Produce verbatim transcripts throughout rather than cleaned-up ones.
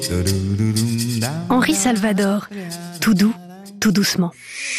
Henri Salvador, tout doux, tout doucement.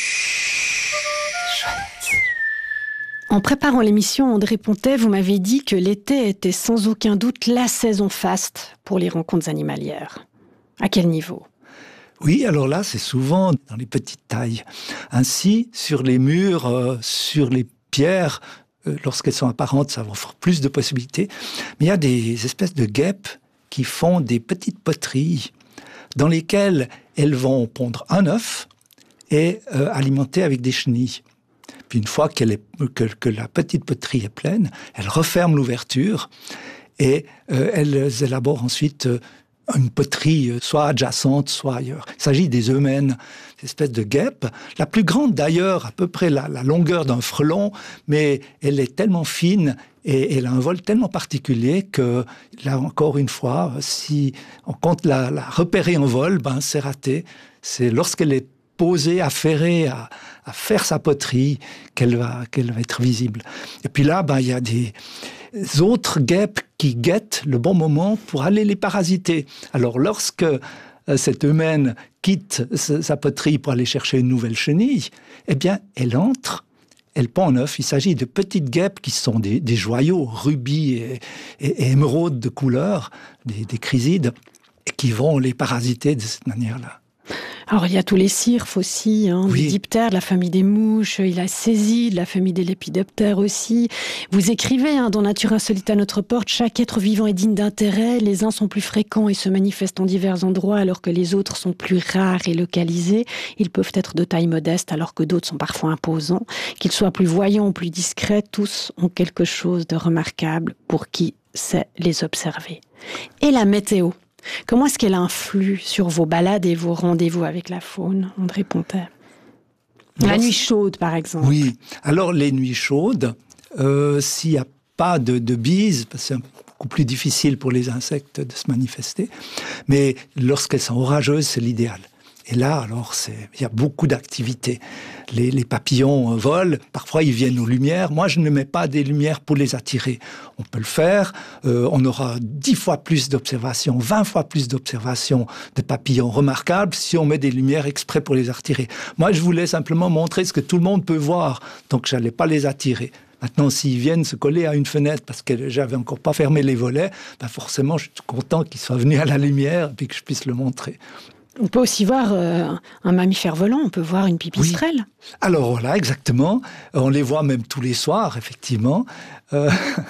En préparant l'émission, André Pontet, vous m'avez dit que l'été était sans aucun doute la saison faste pour les rencontres animalières. À quel niveau ? Oui, alors là, c'est souvent dans les petites tailles. Ainsi, sur les murs, euh, sur les pierres, euh, lorsqu'elles sont apparentes, ça va offrir plus de possibilités. Mais il y a des espèces de guêpes qui font des petites poteries dans lesquelles elles vont pondre un œuf et euh, alimenter avec des chenilles. Puis une fois qu'elle est, que, que la petite poterie est pleine, elles referment l'ouverture et euh, elles élaborent ensuite euh, une poterie soit adjacente, soit ailleurs. Il s'agit des eumènes, des espèces de guêpes. La plus grande d'ailleurs, à peu près la, la longueur d'un frelon, mais elle est tellement fine et elle a un vol tellement particulier que, là encore une fois, si on compte la, la repérer en vol, ben c'est raté. C'est lorsqu'elle est posée, affairée à, à faire sa poterie qu'elle va, qu'elle va être visible. Et puis là, ben, il y a des autres guêpes qui guettent le bon moment pour aller les parasiter. Alors lorsque euh, cette eumène quitte sa, sa poterie pour aller chercher une nouvelle chenille, eh bien, elle entre, elle pond un œuf. Il s'agit de petites guêpes qui sont des, des joyaux, rubis et, et, et émeraudes de couleur, des, des chrysides, et qui vont les parasiter de cette manière-là. Alors, il y a tous les cirphes aussi, hein, oui. des diptères, de la famille des mouches, il y a Saisie, de la famille des lépidoptères aussi. Vous écrivez hein, dans Nature insolite à notre porte, chaque être vivant est digne d'intérêt, les uns sont plus fréquents et se manifestent en divers endroits alors que les autres sont plus rares et localisés. Ils peuvent être de taille modeste alors que d'autres sont parfois imposants. Qu'ils soient plus voyants ou plus discrets, tous ont quelque chose de remarquable pour qui sait les observer. Et la météo ? Comment est-ce qu'elle influe sur vos balades et vos rendez-vous avec la faune, André Pontet ? La nuit chaude, par exemple. Oui. Alors, les nuits chaudes, euh, s'il n'y a pas de, de bise, parce que c'est beaucoup plus difficile pour les insectes de se manifester, mais lorsqu'elles sont orageuses, c'est l'idéal. Et là, alors, c'est, il y a beaucoup d'activités. Les, les papillons volent, parfois ils viennent aux lumières. Moi, je ne mets pas des lumières pour les attirer. On peut le faire, euh, on aura dix fois plus d'observations, vingt fois plus d'observations de papillons remarquables si on met des lumières exprès pour les attirer. Moi, je voulais simplement montrer ce que tout le monde peut voir, donc je n'allais pas les attirer. Maintenant, s'ils viennent se coller à une fenêtre parce que j'avais encore pas fermé les volets, ben forcément, je suis content qu'ils soient venus à la lumière et que je puisse le montrer. On peut aussi voir euh, un mammifère volant, on peut voir une pipistrelle. Oui. Alors voilà, exactement. On les voit même tous les soirs, effectivement, euh,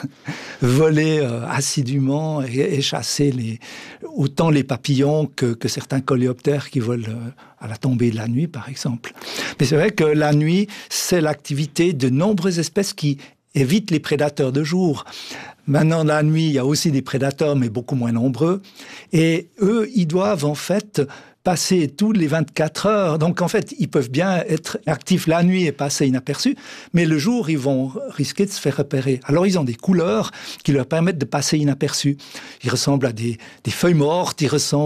voler euh, assidûment et, et chasser les, autant les papillons que, que certains coléoptères qui volent euh, à la tombée de la nuit, par exemple. Mais c'est vrai que la nuit, c'est l'activité de nombreuses espèces qui évitent les prédateurs de jour. Maintenant, la nuit, il y a aussi des prédateurs, mais beaucoup moins nombreux. Et eux, ils doivent en fait passer tous les vingt-quatre heures. Donc, en fait, ils peuvent bien être actifs la nuit et passer inaperçus, mais le jour, ils vont risquer de se faire repérer. Alors, ils ont des couleurs qui leur permettent de passer inaperçus. Ils ressemblent à des, des feuilles mortes, ils ressemblent